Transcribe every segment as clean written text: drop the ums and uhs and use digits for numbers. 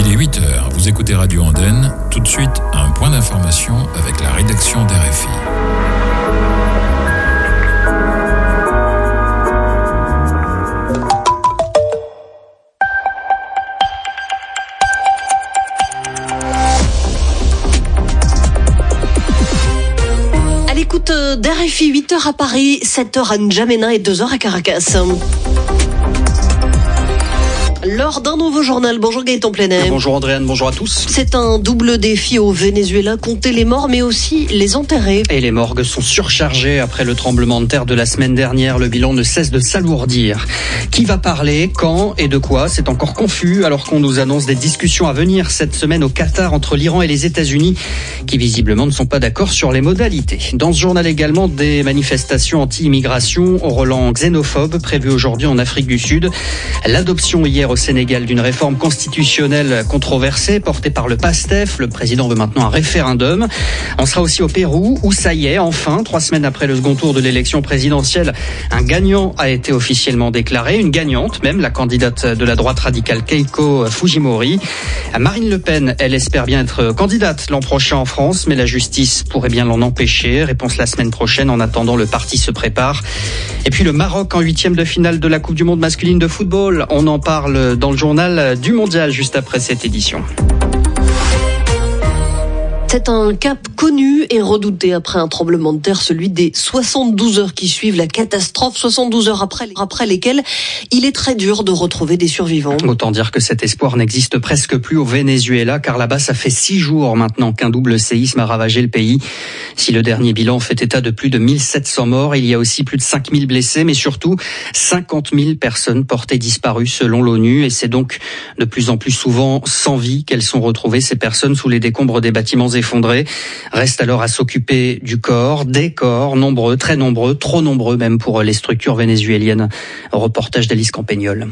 Il est 8h, vous écoutez Radio Andenne. Tout de suite, un point d'information avec la rédaction d'RFI. À l'écoute d'RFI, 8h à Paris, 7h à N'Djamena et 2h à Caracas. Lors d'un nouveau journal, bonjour Gaëtan Plenet. Bonjour Andréane, bonjour à tous. C'est un double défi au Venezuela, compter les morts mais aussi les enterrer. Et les morgues sont surchargées après le tremblement de terre de la semaine dernière. Le bilan ne cesse de s'alourdir. Qui va parler, quand et de quoi? C'est encore confus alors qu'on nous annonce des discussions à venir cette semaine au Qatar entre l'Iran et les États-Unis qui visiblement ne sont pas d'accord sur les modalités. Dans ce journal également, des manifestations anti-immigration au relent xénophobe prévues aujourd'hui en Afrique du Sud. L'adoption hier au Sénégal d'une réforme constitutionnelle controversée portée par le PASTEF. Le président veut maintenant un référendum. On sera aussi au Pérou où ça y est, enfin, 3 semaines après le second tour de l'élection présidentielle, un gagnant a été officiellement déclaré, une gagnante même, la candidate de la droite radicale Keiko Fujimori. Marine Le Pen, elle espère bien être candidate l'an prochain en France, mais la justice pourrait bien l'en empêcher. Réponse la semaine prochaine. En attendant, le parti se prépare. Et puis le Maroc en 8e de finale de la Coupe du Monde masculine de football. On en parle dans le journal du Mondial juste après cette édition. C'est un cap connu et redouté après un tremblement de terre, celui des 72 heures qui suivent la catastrophe, 72 heures après lesquelles il est très dur de retrouver des survivants. Autant dire que cet espoir n'existe presque plus au Venezuela, car là-bas ça fait 6 jours maintenant qu'un double séisme a ravagé le pays. Si le dernier bilan fait état de plus de 1700 morts, il y a aussi plus de 5000 blessés, mais surtout 50 000 personnes portées disparues selon l'ONU, et c'est donc de plus en plus souvent sans vie qu'elles sont retrouvées, ces personnes sous les décombres des bâtiments effondrés. Reste alors à s'occuper du corps, des corps, nombreux, très nombreux, trop nombreux même pour les structures vénézuéliennes. Reportage d'Alice Campagnol.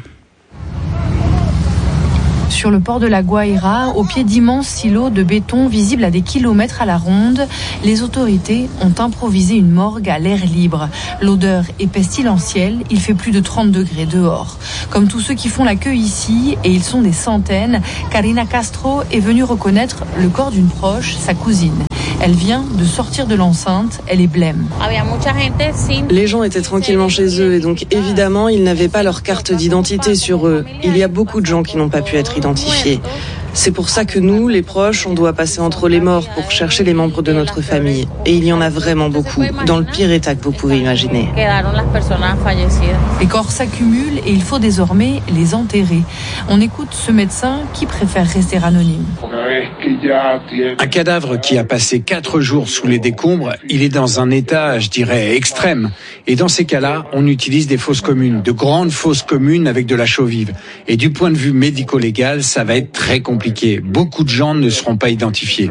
Sur le port de la Guaira, au pied d'immenses silos de béton visibles à des kilomètres à la ronde, les autorités ont improvisé une morgue à l'air libre. L'odeur est pestilentielle, il fait plus de 30 degrés dehors. Comme tous ceux qui font la queue ici, et ils sont des centaines, Karina Castro est venue reconnaître le corps d'une proche, sa cousine. Elle vient de sortir de l'enceinte, elle est blême. Les gens étaient tranquillement chez eux et donc évidemment ils n'avaient pas leur carte d'identité sur eux. Il y a beaucoup de gens qui n'ont pas pu être identifiés. C'est pour ça que nous, les proches, on doit passer entre les morts pour chercher les membres de notre famille. Et il y en a vraiment beaucoup, dans le pire état que vous pouvez imaginer. Les corps s'accumulent et il faut désormais les enterrer. On écoute ce médecin qui préfère rester anonyme. Un cadavre qui a passé 4 jours sous les décombres, il est dans un état, je dirais, extrême. Et dans ces cas-là, on utilise des fosses communes, de grandes fosses communes avec de la chaux vive. Et du point de vue médico-légal, ça va être très compliqué. Beaucoup de gens ne seront pas identifiés.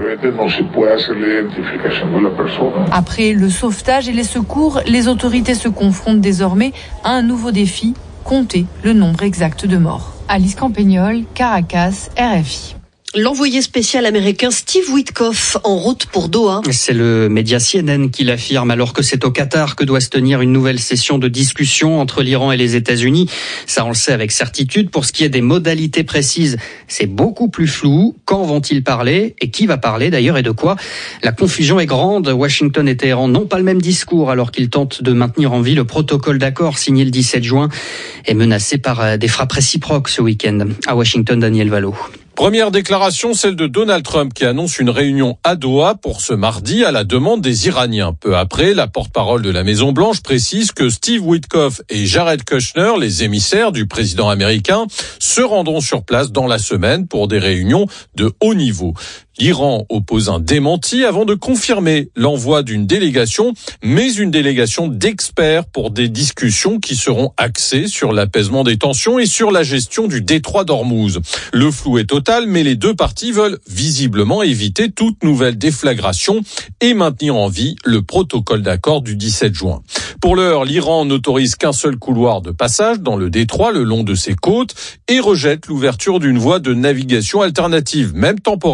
Après le sauvetage et les secours, les autorités se confrontent désormais à un nouveau défi, compter le nombre exact de morts. Alice Campagnol, Caracas, RFI. L'envoyé spécial américain Steve Witkoff en route pour Doha. C'est le média CNN qui l'affirme alors que c'est au Qatar que doit se tenir une nouvelle session de discussion entre l'Iran et les États-Unis. Ça, on le sait avec certitude. Pour ce qui est des modalités précises, c'est beaucoup plus flou. Quand vont-ils parler et qui va parler d'ailleurs et de quoi? La confusion est grande. Washington et Téhéran n'ont pas le même discours alors qu'ils tentent de maintenir en vie le protocole d'accord signé le 17 juin et menacé par des frappes réciproques ce week-end. À Washington, Daniel Valo. Première déclaration, celle de Donald Trump qui annonce une réunion à Doha pour ce mardi à la demande des Iraniens. Peu après, la porte-parole de la Maison-Blanche précise que Steve Witkoff et Jared Kushner, les émissaires du président américain, se rendront sur place dans la semaine pour des réunions de haut niveau. L'Iran oppose un démenti avant de confirmer l'envoi d'une délégation, mais une délégation d'experts pour des discussions qui seront axées sur l'apaisement des tensions et sur la gestion du détroit d'Ormuz. Le flou est total, mais les deux parties veulent visiblement éviter toute nouvelle déflagration et maintenir en vie le protocole d'accord du 17 juin. Pour l'heure, l'Iran n'autorise qu'un seul couloir de passage dans le détroit le long de ses côtes et rejette l'ouverture d'une voie de navigation alternative, même temporaire,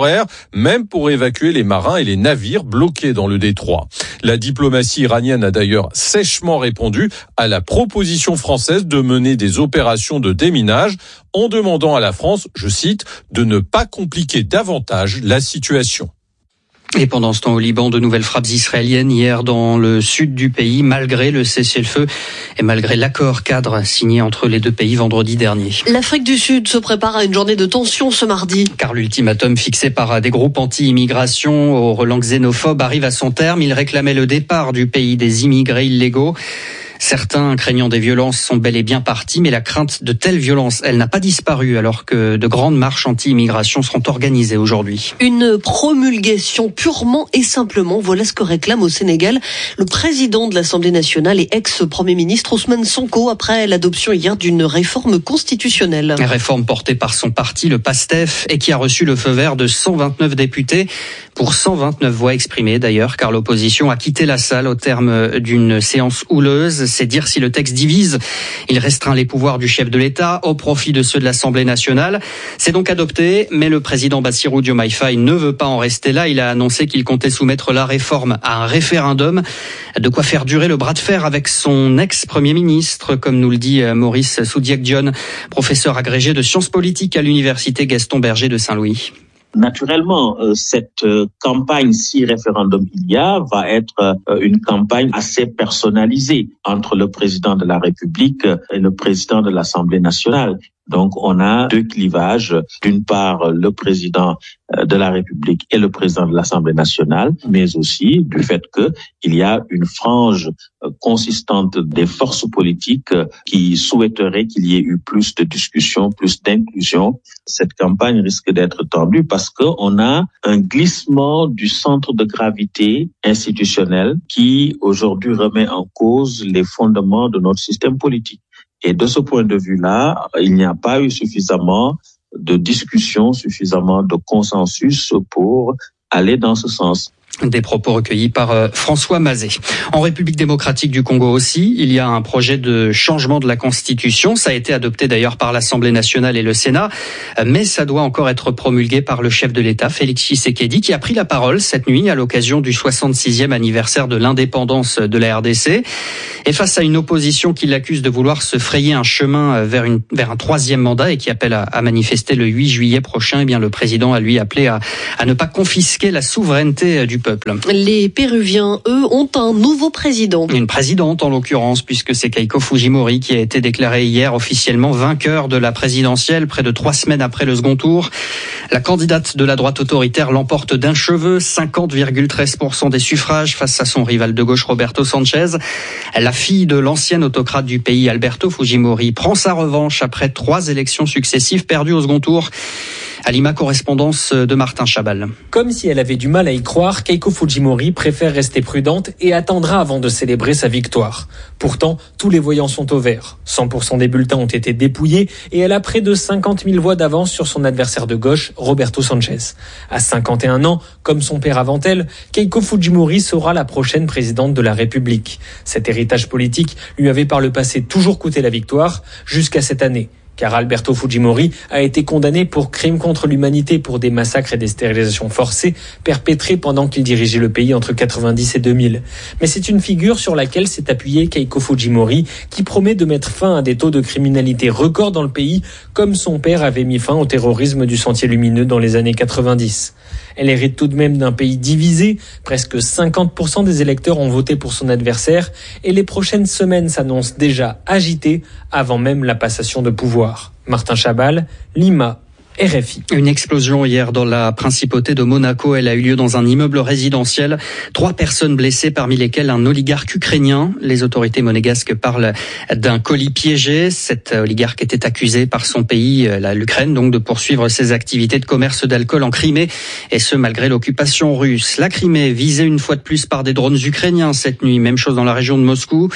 même pour évacuer les marins et les navires bloqués dans le détroit. La diplomatie iranienne a d'ailleurs sèchement répondu à la proposition française de mener des opérations de déminage en demandant à la France, je cite, de ne pas compliquer davantage la situation. Et pendant ce temps au Liban, de nouvelles frappes israéliennes hier dans le sud du pays, malgré le cessez-le-feu et malgré l'accord cadre signé entre les deux pays vendredi dernier. L'Afrique du Sud se prépare à une journée de tension ce mardi. Car l'ultimatum fixé par des groupes anti-immigration aux relents xénophobes arrive à son terme. Il réclamait le départ du pays des immigrés illégaux. Certains, craignant des violences, sont bel et bien partis, mais la crainte de telles violences, elle n'a pas disparu alors que de grandes marches anti-immigration seront organisées aujourd'hui. Une promulgation purement et simplement, voilà ce que réclame au Sénégal le président de l'Assemblée nationale et ex-premier ministre Ousmane Sonko après l'adoption hier d'une réforme constitutionnelle. Une réforme portée par son parti, le PASTEF, et qui a reçu le feu vert de 129 députés pour 129 voix exprimées d'ailleurs, car l'opposition a quitté la salle au terme d'une séance houleuse. C'est dire si le texte divise. Il restreint les pouvoirs du chef de l'État au profit de ceux de l'Assemblée nationale. C'est donc adopté, mais le président Bassirou Diomaye Faye ne veut pas en rester là. Il a annoncé qu'il comptait soumettre la réforme à un référendum. De quoi faire durer le bras de fer avec son ex-premier ministre, comme nous le dit Maurice Soudiek-Dione, professeur agrégé de sciences politiques à l'université Gaston Berger de Saint-Louis. Naturellement, cette campagne, si référendum il y a, va être une campagne assez personnalisée entre le président de la République et le président de l'Assemblée nationale. Donc, on a deux clivages. D'une part, le président de la République et le président de l'Assemblée nationale, mais aussi du fait qu'il y a une frange consistante des forces politiques qui souhaiteraient qu'il y ait eu plus de discussions, plus d'inclusion. Cette campagne risque d'être tendue parce qu'on a un glissement du centre de gravité institutionnel qui, aujourd'hui, remet en cause les fondements de notre système politique. Et de ce point de vue-là, il n'y a pas eu suffisamment de discussion, suffisamment de consensus pour aller dans ce sens. Des propos recueillis par François Mazet. En République démocratique du Congo aussi, il y a un projet de changement de la Constitution. Ça a été adopté d'ailleurs par l'Assemblée nationale et le Sénat, mais ça doit encore être promulgué par le chef de l'État, Félix Tshisekedi, qui a pris la parole cette nuit à l'occasion du 66e anniversaire de l'indépendance de la RDC. Et face à une opposition qui l'accuse de vouloir se frayer un chemin vers un troisième mandat et qui appelle à manifester le 8 juillet prochain, eh bien le président a lui appelé à ne pas confisquer la souveraineté du peuple. Les Péruviens, eux, ont un nouveau président. Une présidente en l'occurrence, puisque c'est Keiko Fujimori qui a été déclarée hier officiellement vainqueur de la présidentielle, près de 3 semaines après le second tour. La candidate de la droite autoritaire l'emporte d'un cheveu, 50,13% des suffrages face à son rival de gauche Roberto Sanchez. La fille de l'ancien autocrate du pays, Alberto Fujimori, prend sa revanche après 3 élections successives perdues au second tour. À Lima, correspondance de Martin Chabal. Comme si elle avait du mal à y croire, Keiko Fujimori préfère rester prudente et attendra avant de célébrer sa victoire. Pourtant, tous les voyants sont au vert. 100% des bulletins ont été dépouillés et elle a près de 50 000 voix d'avance sur son adversaire de gauche, Roberto Sanchez. À 51 ans, comme son père avant elle, Keiko Fujimori sera la prochaine présidente de la République. Cet héritage politique lui avait par le passé toujours coûté la victoire, jusqu'à cette année. Car Alberto Fujimori a été condamné pour crimes contre l'humanité pour des massacres et des stérilisations forcées perpétrés pendant qu'il dirigeait le pays entre 90 et 2000. Mais c'est une figure sur laquelle s'est appuyé Keiko Fujimori qui promet de mettre fin à des taux de criminalité records dans le pays, comme son père avait mis fin au terrorisme du Sentier Lumineux dans les années 90. Elle hérite tout de même d'un pays divisé, presque 50% des électeurs ont voté pour son adversaire et les prochaines semaines s'annoncent déjà agitées avant même la passation de pouvoir. Martin Chabal, Lima, RFI. Une explosion hier dans la principauté de Monaco. Elle a eu lieu dans un immeuble résidentiel. 3 personnes blessées, parmi lesquelles un oligarque ukrainien. Les autorités monégasques parlent d'un colis piégé. Cet oligarque était accusé par son pays, l'Ukraine, donc de poursuivre ses activités de commerce d'alcool en Crimée. Et ce, malgré l'occupation russe. La Crimée, visée une fois de plus par des drones ukrainiens cette nuit. Même chose dans la région de Moscou.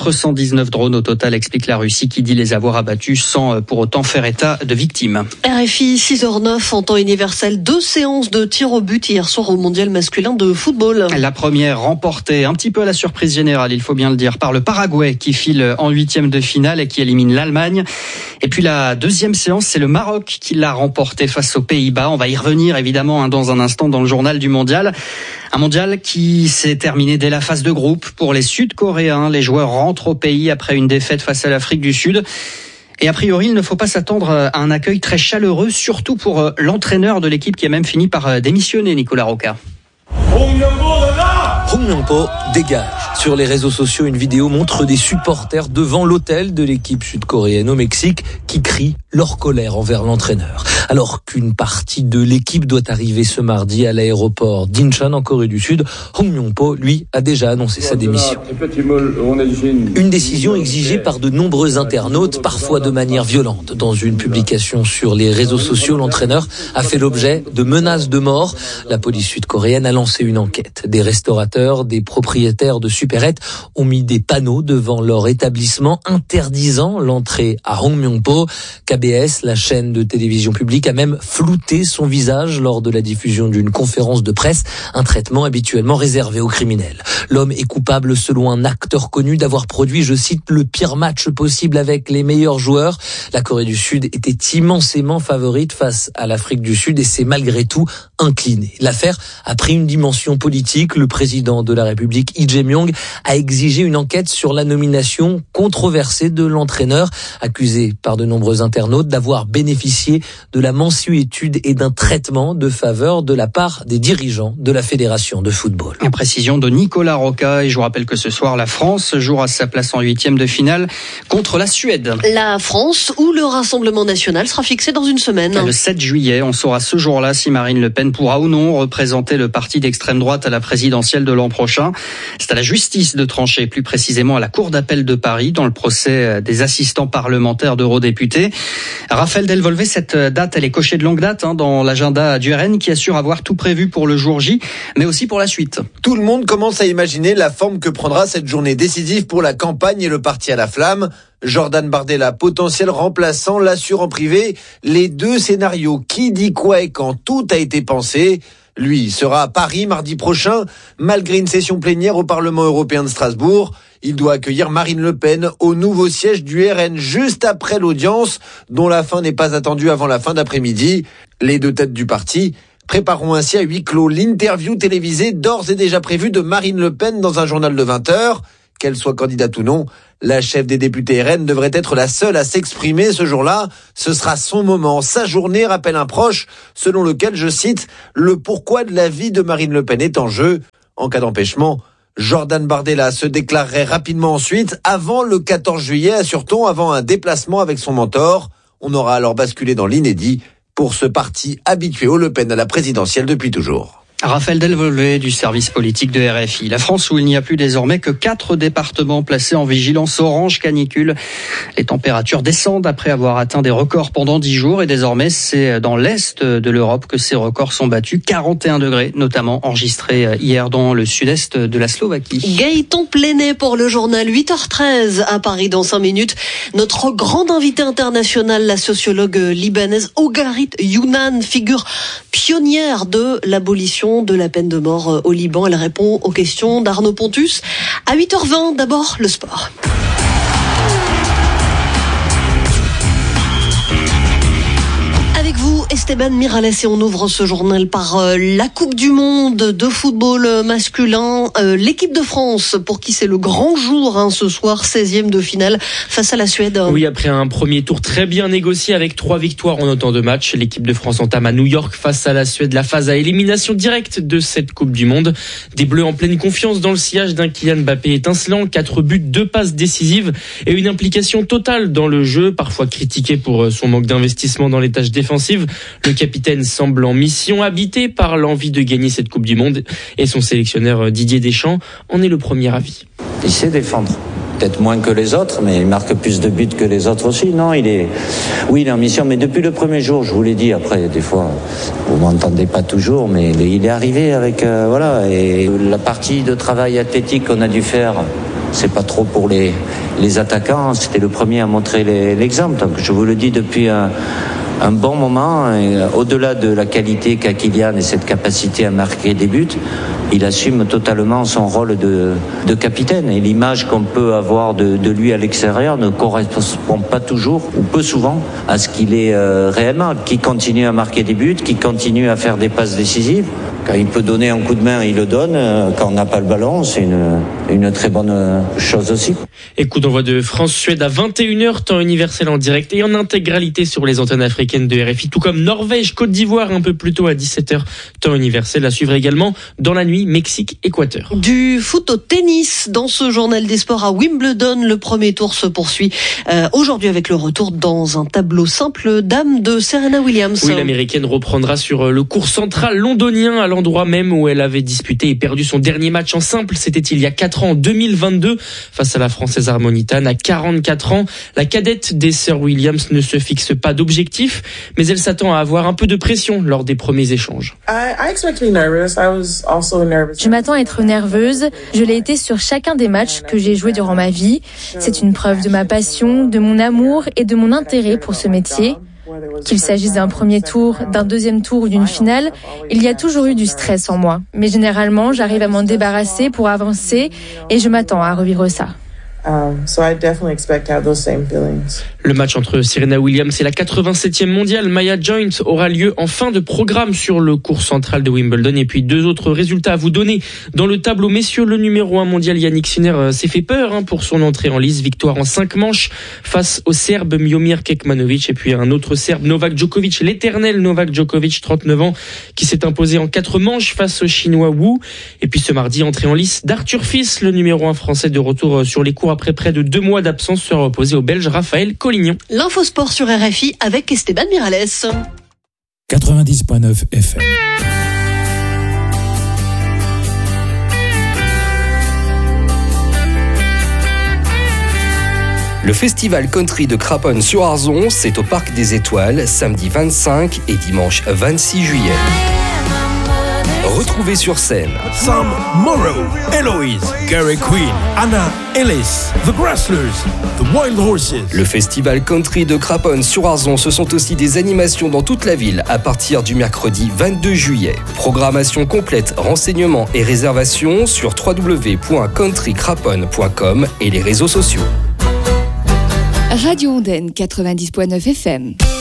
419 drones au total, explique la Russie, qui dit les avoir abattus sans pour autant faire état de victimes. RFI. RFI, 6h09 en temps universel. 2 séances de tir au but hier soir au mondial masculin de football. La première remportée, un petit peu à la surprise générale, il faut bien le dire, par le Paraguay qui file en 8e de finale et qui élimine l'Allemagne. Et puis la deuxième séance, c'est le Maroc qui l'a remportée face aux Pays-Bas. On va y revenir évidemment dans un instant dans le journal du mondial. Un mondial qui s'est terminé dès la phase de groupe pour les Sud-Coréens. Les joueurs rentrent au pays après une défaite face à l'Afrique du Sud. Et a priori, il ne faut pas s'attendre à un accueil très chaleureux, surtout pour l'entraîneur de l'équipe qui a même fini par démissionner, Nicolas Roca. Hong Myung-po dégage. Sur les réseaux sociaux, une vidéo montre des supporters devant l'hôtel de l'équipe sud-coréenne au Mexique qui crient leur colère envers l'entraîneur. Alors qu'une partie de l'équipe doit arriver ce mardi à l'aéroport d'Incheon en Corée du Sud, Hong Myung-po, lui, a déjà annoncé sa démission. Une décision exigée par de nombreux internautes, parfois de manière violente. Dans une publication sur les réseaux sociaux, l'entraîneur a fait l'objet de menaces de mort. La police sud-coréenne a lancé une enquête. Des restaurateurs, des propriétaires de supérettes ont mis des panneaux devant leur établissement interdisant l'entrée à Hong Myung-po. KBS, la chaîne de télévision publique, a même flouté son visage lors de la diffusion d'une conférence de presse, un traitement habituellement réservé aux criminels. L'homme est coupable, selon un acteur connu, d'avoir produit, je cite, le pire match possible avec les meilleurs joueurs. La Corée du Sud était immensément favorite face à l'Afrique du Sud et s'est malgré tout inclinée. L'affaire a pris une dimension politique. Le président de la République, Lee Jae-myung, a exigé une enquête sur la nomination controversée de l'entraîneur, accusé par de nombreux internautes d'avoir bénéficié de la mansuétude et d'un traitement de faveur de la part des dirigeants de la Fédération de football. Une précision de Nicolas Roca, et je vous rappelle que ce soir, la France jouera sa place en 8e de finale contre la Suède. La France, où le Rassemblement national sera fixé dans une semaine. Le 7 juillet, on saura ce jour-là si Marine Le Pen pourra ou non représenter le parti d'extrême droite à la présidentielle de l'an prochain. C'est à la justice de trancher, plus précisément à la Cour d'appel de Paris, dans le procès des assistants parlementaires d'eurodéputés. Raphaël Delvolvé, cette date, elle est cochée de longue date dans l'agenda du RN qui assure avoir tout prévu pour le jour J, mais aussi pour la suite. Tout le monde commence à imaginer la forme que prendra cette journée décisive pour la campagne et le parti à la flamme. Jordan Bardella, potentiel remplaçant, l'assure en privé. Les deux scénarios, qui dit quoi et quand, tout a été pensé. Lui sera à Paris mardi prochain, malgré une session plénière au Parlement européen de Strasbourg. Il doit accueillir Marine Le Pen au nouveau siège du RN juste après l'audience, dont la fin n'est pas attendue avant la fin d'après-midi. Les deux têtes du parti prépareront ainsi à huis clos l'interview télévisée d'ores et déjà prévue de Marine Le Pen dans un journal de 20h. Qu'elle soit candidate ou non, la chef des députés RN devrait être la seule à s'exprimer ce jour-là. Ce sera son moment, sa journée, rappelle un proche, selon lequel, je cite, « le pourquoi de la vie de Marine Le Pen est en jeu ». En cas d'empêchement, Jordan Bardella se déclarerait rapidement ensuite, avant le 14 juillet, assure-t-on, avant un déplacement avec son mentor. On aura alors basculé dans l'inédit pour ce parti habitué au Le Pen à la présidentielle depuis toujours. Raphaël Delvolvé du service politique de RFI. La France où il n'y a plus désormais que 4 départements placés en vigilance orange canicule. Les températures descendent après avoir atteint des records pendant 10 jours et désormais c'est dans l'est de l'Europe que ces records sont battus. 41 degrés notamment enregistrés hier dans le sud-est de la Slovaquie. Gaëtan Plénet pour le journal 8h13 à Paris dans 5 minutes. Notre grande invitée internationale, la sociologue libanaise Ogarit Younan, figure pionnière de l'abolition de la peine de mort au Liban. Elle répond aux questions d'Arnaud Pontus. À 8h20, d'abord le sport. Avec vous, Esteban Miralles, et on ouvre ce journal par la Coupe du Monde de football masculin. L'équipe de France, pour qui c'est le grand jour ce soir, 16e de finale face à la Suède. Oui, après un premier tour très bien négocié avec 3 victoires en autant de matchs, l'équipe de France entame à New York face à la Suède la phase à élimination directe de cette Coupe du Monde. Des Bleus en pleine confiance dans le sillage d'un Kylian Mbappé étincelant, 4 buts, 2 passes décisives et une implication totale dans le jeu, parfois critiqué pour son manque d'investissement dans les tâches défensives. Le capitaine semble en mission, habité par l'envie de gagner cette Coupe du Monde, et son sélectionneur Didier Deschamps en est le premier avis. Il sait défendre. Peut-être moins que les autres, mais il marque plus de buts que les autres aussi. Non, il est en mission, mais depuis le premier jour, je vous l'ai dit. Après, des fois, vous m'entendez pas toujours, mais il est arrivé avec et la partie de travail athlétique qu'on a dû faire, c'est pas trop pour les attaquants. C'était le premier à montrer l'exemple. Donc, je vous le dis depuis un bon moment. Et au-delà de la qualité qu'a Kylian et cette capacité à marquer des buts, il assume totalement son rôle de capitaine. Et l'image qu'on peut avoir de lui à l'extérieur ne correspond pas toujours, ou peu souvent, à ce qu'il est réellement. Qui continue à marquer des buts, qui continue à faire des passes décisives. Quand il peut donner un coup de main, il le donne. Quand on n'a pas le ballon, c'est une très bonne chose aussi. Et coup d'envoi de France-Suède à 21h, temps universel en direct et en intégralité sur les antennes africaines de RFI, tout comme Norvège-Côte d'Ivoire un peu plus tôt à 17h, temps universel à suivre également dans la nuit Mexique-Équateur. Du foot au tennis, dans ce journal des sports à Wimbledon, le premier tour se poursuit aujourd'hui avec le retour dans un tableau simple dames de Serena Williams. Oui, l'américaine reprendra sur le court central londonien à l'endroit même où elle avait disputé et perdu son dernier match en simple. C'était il y a 4 ans, en 2022, face à la Française Harmonitane. À 44 ans, la cadette des sœurs Williams ne se fixe pas d'objectif, mais elle s'attend à avoir un peu de pression lors des premiers échanges. Je m'attends à être nerveuse. Je l'ai été sur chacun des matchs que j'ai joués durant ma vie. C'est une preuve de ma passion, de mon amour et de mon intérêt pour ce métier. Qu'il s'agisse d'un premier tour, d'un deuxième tour ou d'une finale, il y a toujours eu du stress en moi. Mais généralement, j'arrive à m'en débarrasser pour avancer et je m'attends à revivre ça. Le match entre Serena Williams et la 87e mondiale Maya Joint aura lieu en fin de programme sur le court central de Wimbledon. Et puis 2 autres résultats à vous donner. Dans le tableau messieurs, le numéro 1 mondial Yannick Sinner s'est fait peur pour son entrée en lice. Victoire en 5 manches face au Serbe Miomir Kekmanovic. Et puis un autre Serbe, Novak Djokovic, l'éternel Novak Djokovic, 39 ans, qui s'est imposé en 4 manches face au Chinois Wu. Et puis ce mardi, entrée en lice d'Arthur Fils, le numéro 1 français de retour sur les cours après près de 2 mois d'absence, sera opposé au Belge Raphaël Collignon. L'infosport sur RFI avec Esteban Miralles. 90.9 FM. Le festival country de Craponne-sur-Arzon, c'est au Parc des Étoiles, samedi 25 et dimanche 26 juillet. Retrouvez sur scène Sam Morrow, Eloise, Gary Queen, Anna Ellis, The Grasslers, The Wild Horses. Le festival country de Craponne-sur-Arzon, ce sont aussi des animations dans toute la ville à partir du mercredi 22 juillet. Programmation complète, renseignements et réservations sur www.countrycraponne.com et les réseaux sociaux. Radio Ondaine 90.9 FM.